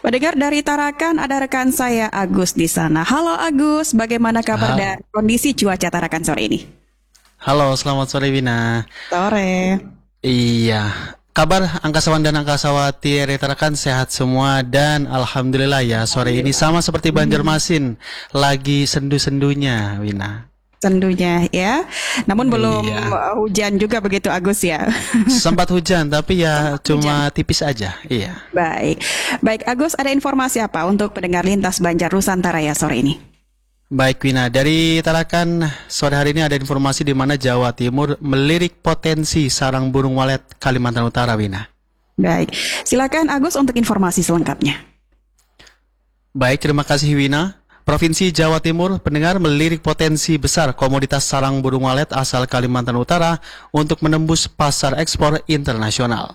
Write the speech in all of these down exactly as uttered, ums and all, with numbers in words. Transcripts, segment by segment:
Pendengar dari Tarakan, ada rekan saya Agus di sana. Halo Agus, bagaimana kabar Halo. dan kondisi cuaca Tarakan sore ini? Halo, selamat sore Wina. Sore. Iya, kabar angkasawan dan angkasawati R I Tarakan sehat semua dan alhamdulillah ya sore ini sama seperti Banjarmasin, lagi sendu-sendunya Wina. Sendunya ya, namun belum Iya. uh, hujan juga begitu Agus ya. Sempat hujan tapi ya cuma tipis aja. Iya. Baik, baik Agus, ada informasi apa untuk pendengar lintas Banjar Nusantara ya sore ini? Baik Wina, dari Tarakan sore hari ini ada informasi di mana Jawa Timur melirik potensi sarang burung walet Kalimantan Utara Wina. Baik, silakan Agus untuk informasi selengkapnya. Baik, terima kasih Wina. Provinsi Jawa Timur pendengar melirik potensi besar komoditas sarang burung walet asal Kalimantan Utara untuk menembus pasar ekspor internasional.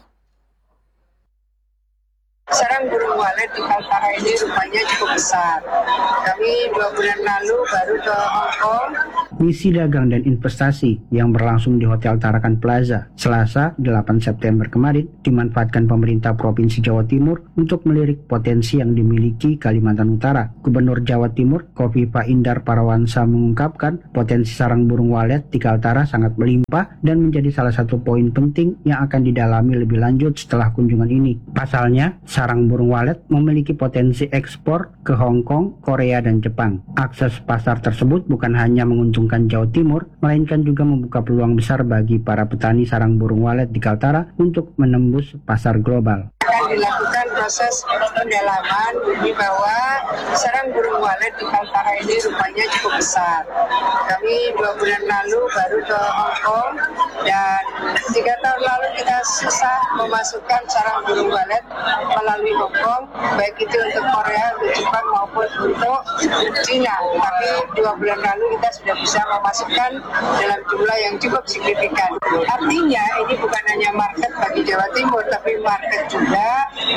Sarang burung walet di Kaltara ini rupanya cukup besar. Kami dua bulan lalu baru ke Hong Kong. Misi dagang dan investasi yang berlangsung di Hotel Tarakan Plaza Selasa delapan September kemarin dimanfaatkan pemerintah Provinsi Jawa Timur untuk melirik potensi yang dimiliki Kalimantan Utara. Gubernur Jawa Timur Kofifa Indar Parawansa mengungkapkan potensi sarang burung walet di Kaltara sangat melimpah dan menjadi salah satu poin penting yang akan didalami lebih lanjut setelah kunjungan ini. Pasalnya, sarang burung walet memiliki potensi ekspor ke Hong Kong, Korea, dan Jepang. Akses pasar tersebut bukan hanya menguntungkan Jawa Timur, melainkan juga membuka peluang besar bagi para petani sarang burung walet di Kaltara untuk menembus pasar global. Akan dilakukan proses pendalaman ini bahwa sarang burung walet di Kaltara ini rupanya cukup besar. Kami dua bulan lalu baru ke Hong Kong dan tiga tahun lalu kita susah memasukkan sarang burung walet melalui Hong Kong, baik itu untuk Korea, untuk Jepang maupun untuk Cina. Tapi dua bulan lalu kita sudah bisa memasukkan dalam jumlah yang cukup signifikan. Artinya ini bukan hanya market bagi Jawa Timur, tapi market juga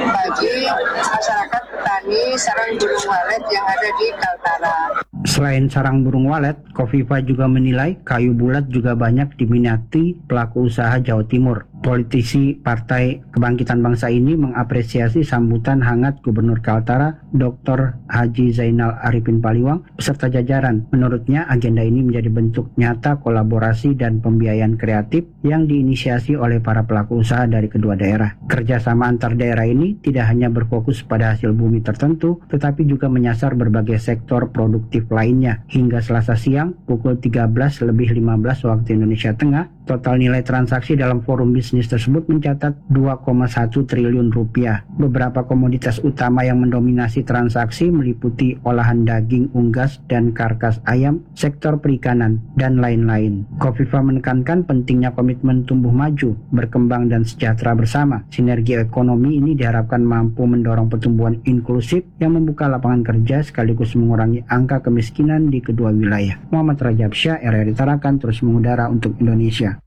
bagi masyarakat petani sarang burung walet yang ada di Kaltara. Selain sarang burung walet, Kofifa juga menilai kayu bulat juga banyak diminati pelaku usaha Jawa Timur. Politisi Partai Kebangkitan Bangsa ini mengapresiasi sambutan hangat Gubernur Kaltara, Doktor Haji Zainal Arifin Paliwang, beserta jajaran. Menurutnya, agenda ini menjadi bentuk nyata kolaborasi dan pembiayaan kreatif yang diinisiasi oleh para pelaku usaha dari kedua daerah. Kerjasama antar daerah ini tidak hanya berfokus pada hasil bumi tertentu, tetapi juga menyasar berbagai sektor produktif lainnya. Hingga Selasa siang, pukul tiga belas lebih lima belas waktu Indonesia Tengah, total nilai transaksi dalam forum bisnis tersebut mencatat dua koma satu triliun rupiah. Beberapa komoditas utama yang mendominasi transaksi meliputi olahan daging unggas dan karkas ayam, sektor perikanan, dan lain-lain. Kofifa menekankan pentingnya komitmen tumbuh maju, berkembang dan sejahtera bersama. Sinergi ekonomi ini diharapkan mampu mendorong pertumbuhan inklusif yang membuka lapangan kerja sekaligus mengurangi angka kemiskinan di kedua wilayah. Muhammad Rajab Syah, R R I Tarakan, terus mengudara untuk Indonesia.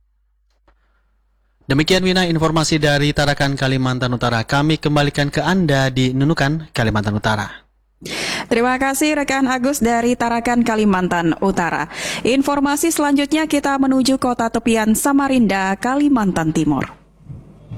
Demikian Wina informasi dari Tarakan Kalimantan Utara. Kami kembalikan ke Anda di Nunukan, Kalimantan Utara. Terima kasih rekan Agus dari Tarakan Kalimantan Utara. Informasi selanjutnya kita menuju kota tepian Samarinda, Kalimantan Timur.